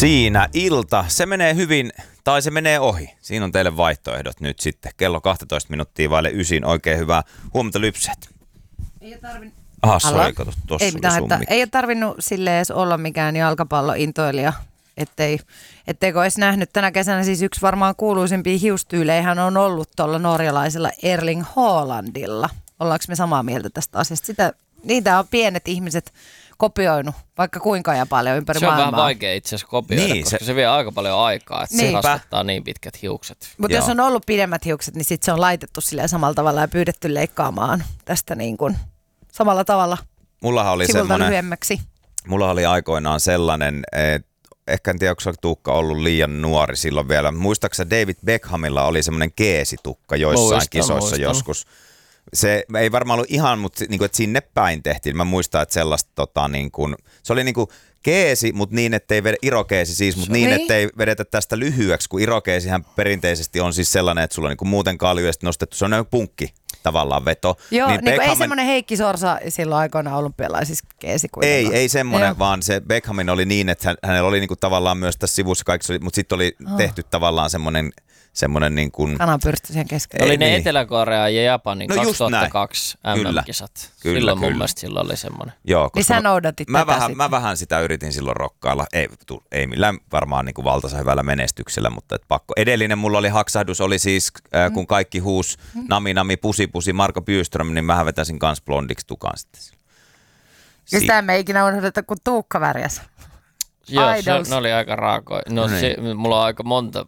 Siinä ilta. Se menee hyvin tai se menee ohi. Siinä on teille vaihtoehdot nyt sitten. Kello 12 minuuttia vaille 9. Oikein hyvää huomenta lypset. Ei ole tarvinnut... Soiko tuossa ei mitään, että ei ole tarvinnut silleen edes olla mikään jalkapallointoilija, etteikö olisi nähnyt tänä kesänä siis yksi varmaan kuuluisimpia hiustyylejä on ollut tuolla norjalaisella Erling Haalandilla. Ollaanko me samaa mieltä tästä asiasta? Niitä on pienet ihmiset kopioinut vaikka kuinka ja paljon ympäri maailmaa. Se on vähän vaikea itse asiassa kopioida, koska se vie aika paljon aikaa, että se kasvattaa niin pitkät hiukset. Mutta jos on ollut pidemmät hiukset, niin sitten se on laitettu silleen samalla tavalla ja pyydetty leikkaamaan tästä niin kuin samalla tavalla sivulta lyhyemmäksi. Mulla oli aikoinaan sellainen, ehkä en tiedä, onko Tuukka ollut liian nuori silloin vielä. Muistaakseni David Beckhamilla oli semmoinen keesitukka joissain kisoissa joskus. Se ei varmaan ollut ihan, mutta niin kuin, että sinne päin tehtiin. Mä muistan, että sellaista niin kuin, se oli niin kuin keesi, mutta niin, ettei irokeesi siis, mutta niin, ettei vedetä tästä lyhyeksi, kun irokeesihän perinteisesti on siis sellainen, että sulla on niin kuin muutenkaan lyhyesti nostettu, se on punkki tavallaan veto. Joo, niin Beckham... ei semmoinen Heikki Sorsa silloin aikoina olympialaisissa keesi kuitenkaan. Ei semmoinen, vaan se Beckhamin oli niin, että hänellä oli niin kuin tavallaan myös tässä sivussa kaikki, mutta sitten oli tehty tavallaan semmoinen niin kuin... Kananpyrsty siihen keskellä. Oli ne Etelä-Korea ja Japanin 2002 MM-kisat. Silloin mun mielestä silloin oli semmoinen. Joo, niin sä noudatit mä vähän sitä yritin silloin rokkailla. Ei millään varmaan niin kuin valtaisa hyvällä menestyksellä, mutta pakko. Edellinen mulla oli haksahdus, oli siis kun kaikki huus nami nami pusi Marko Byström, niin mähän vetäisin kans blondiksi tukaan sitten. Ja sitä me ei ikinä unohdeta, kun Tuukka värjäs. Joo, ne oli aika raakoja. No mulla on aika monta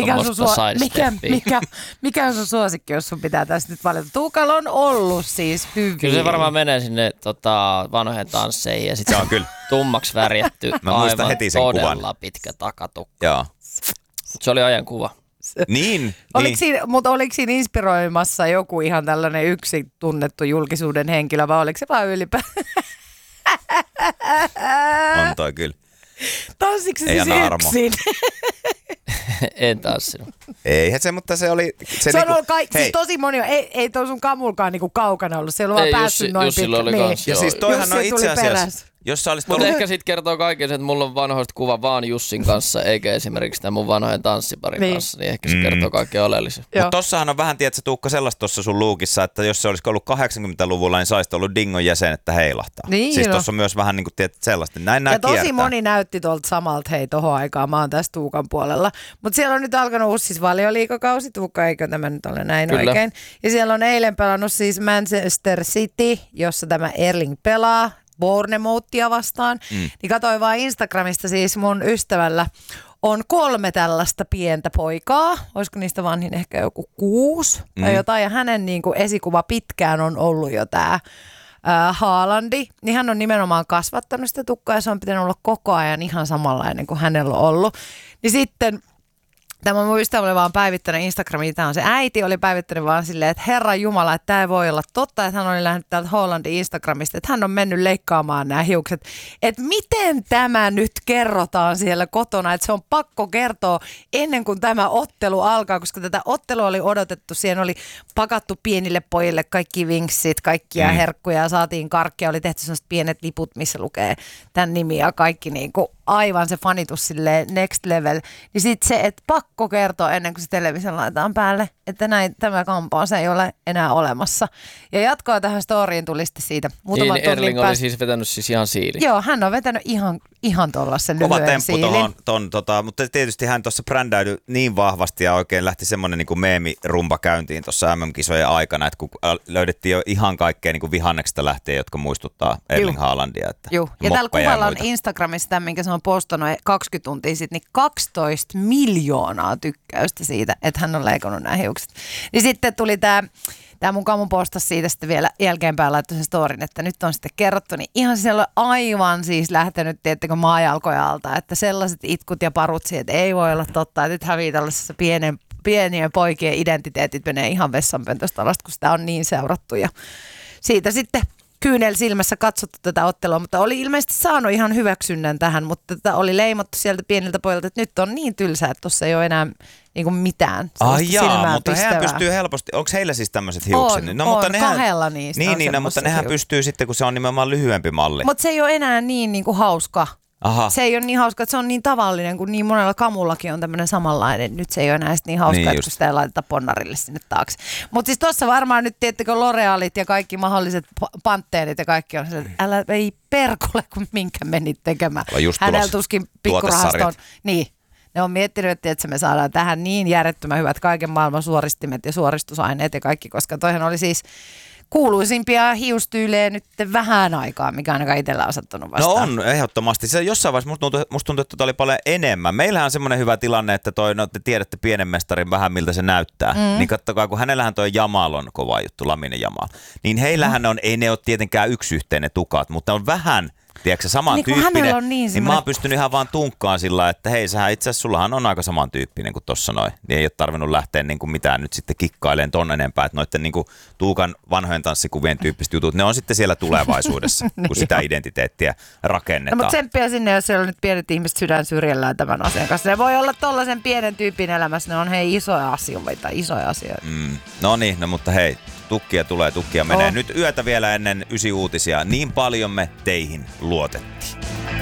mikä on sun suosikki, jos sun pitää tässä nyt valita? Tuukalla on ollut siis hyvin. Kyllä se varmaan menee sinne vanhojen tansseihin ja sitten se on kyllä tummaksi värjätty. Mä muistan heti sen todella kuvan. Pitkä takatukka. Joo. Se oli ajan kuva. Niin. Mutta oliko siinä inspiroimassa joku ihan tällainen yksi tunnettu julkisuuden henkilö vai oliko se vaan ylipäätään? On toi kyllä. Tanssitko se siis yksin? En tanssinut. Eihän se, mutta se oli... Se on ollut siis tosi moni, ei toi sun kamulkaan niinku kaukana ollut, se on vaan päässyt noin Jussilla oli kans. Ja siis toihan on itse asiassa... Mutta ehkä sit kertoo kaiken että mulla on vanhoista kuva vaan Jussin kanssa, eikä esimerkiksi tämän mun vanhojen tanssiparin kanssa, niin ehkä se kertoo kaikkein oleellisen. Mutta tossahan on vähän, tiedätkö Tuukka, sellaista tuossa sun luukissa, että jos se olisi ollut 80-luvulla, niin saisit ollut Dingon jäsen, että heilahtaa. Niin siis tossa on myös vähän niin kuin sellaista, näin nää kiertää. Ja tosi moni näytti tuolta samalta, hei tohon aikaan, mä oon tässä Tuukan puolella. Mutta siellä on nyt alkanut uusi siis Valioliigakausi, Tuukka, eikö tämä nyt ole näin Kyllä. oikein? Ja siellä on eilen pelannut siis Manchester City, jossa tämä Erling pelaa. Bournemouthia vastaan, niin katsoin vaan Instagramista siis mun ystävällä on 3 tällaista pientä poikaa, olisiko niistä vanhin ehkä joku 6 tai jotain, ja hänen niin kuin esikuva pitkään on ollut jo tämä Haalandi, niin hän on nimenomaan kasvattanut sitä tukkaa ja se on pitänyt olla koko ajan ihan samanlainen kuin hänellä on ollut, niin sitten tämä mun ystävä oli vaan päivittänyt Instagramiin, tämä on se äiti, oli päivittänyt vaan silleen, että Herran Jumala, että tämä ei voi olla totta, että hän oli lähtenyt täältä Hollandin Instagramista, että hän on mennyt leikkaamaan nämä hiukset. Että miten tämä nyt kerrotaan siellä kotona, että se on pakko kertoa ennen kuin tämä ottelu alkaa, koska tätä ottelua oli odotettu, siihen oli pakattu pienille pojille kaikki vinksit, kaikkia herkkuja ja saatiin karkkia, oli tehty sellaiset pienet liput, missä lukee tämän nimi ja kaikki niin kuin aivan se fanitus silleen next level, niin sitten se, että pakko kertoa ennen kuin se television laitetaan päälle, että tämä kampaus ei ole enää olemassa. Ja jatkoa tähän storyin tuli sitten siitä. Niin Erling oli siis vetänyt siis ihan siilin. Joo, hän on vetänyt ihan tuollaisen lyhyen siilin. Mutta tietysti hän tuossa brändäytyi niin vahvasti ja oikein lähti semmoinen niin kuin meemirumba käyntiin tuossa MM-kisojen aikana, että kun löydettiin jo ihan kaikkea niin kuin vihanneksesta lähtien, jotka muistuttaa Erling Haalandia. Joo, ja tällä kuvalla on Instagramissa tämä, minkä se on postannut 20 tuntia sitten, niin 12 miljoonaa tykkäystä siitä, että hän on leikannut nämä hiukset. Niin sitten tuli tämä mun kamun postasi siitä sitten vielä jälkeenpäin laittoi sen storin, että nyt on sitten kerrottu, niin ihan siellä on aivan siis lähtenyt, tiettekö, maajalkoja alta, että sellaiset itkut ja parutsi, että ei voi olla totta, että nyt hävii tällaisessa pienien poikien identiteetit menee ihan vessanpöntöstä alasta, kun sitä on niin seurattu ja siitä sitten kyynel silmässä katsottu tätä ottelua, mutta oli ilmeisesti saanut ihan hyväksynnän tähän, mutta tätä oli leimattu sieltä pieniltä pojilta, että nyt on niin tylsää, että tuossa ei ole enää niin kuin mitään silmää mutta pistävää. hehän pystyy helposti, onko heillä siis tämmöiset hiukset? On, mutta kahdella niistä niin, mutta nehän pystyy sitten, kun se on nimenomaan lyhyempi malli. Mutta se ei ole enää niin kuin hauska Aha. Se ei ole niin hauska, että se on niin tavallinen, kun niin monella kamullakin on tämmöinen samanlainen. Nyt se ei ole enää niin hauska, niin että kun sitä ei laiteta ponnarille sinne taakse. Mutta siis tuossa varmaan nyt, tiedättekö, L'Orealit ja kaikki mahdolliset pantteerit ja kaikki on se, että älä ei perkule, kun minkä menit tekemään. Hänellä tuskin pikkurahastoon. Niin. Ne on miettinyt, että me saadaan tähän niin järjettömän hyvät kaiken maailman suoristimet ja suoristusaineet ja kaikki, koska toihan oli siis kuuluisimpia hiustyylejä nyt vähän aikaa, mikä ainakaan itsellä on sattunut vastaan. No on, ehdottomasti. Se jossain vaiheessa musta tuntuu, että oli paljon enemmän. Meillähän on semmoinen hyvä tilanne, että te tiedätte pienen mestarin vähän miltä se näyttää. Niin katsokaa, kun hänellähän toi Jamal on kova juttu, Lamine Jamal. Niin heillähän on, ei ne ole tietenkään yksi yhteen ne tukat, mutta on vähän, tiedätkö, samantyyppinen. Niin mä oon pystynyt ihan vaan tunkkaan sillä, että hei, sähän itse asiassa sullahan on aika samantyyppinen kuin tossa noin. Niin ei ole tarvinnut lähteä niin kuin mitään nyt sitten kikkailemaan ton enempää, että noitten niin kuin Tuukan vanhojen tanssikuvien tyyppiset jutut, ne on sitten siellä tulevaisuudessa, kun sitä identiteettiä rakennetaan. No, mutta tsemppiä sinne, jos siellä on nyt pienet ihmiset sydän syrjellään tämän asian kanssa. Ne voi olla tollaisen pienen tyypin elämässä, ne on isoja asioita. No niin, no mutta hei, tukkia tulee, tukkia menee. Nyt yötä vielä ennen 9 uutisia. Niin paljon me teihin luotettiin.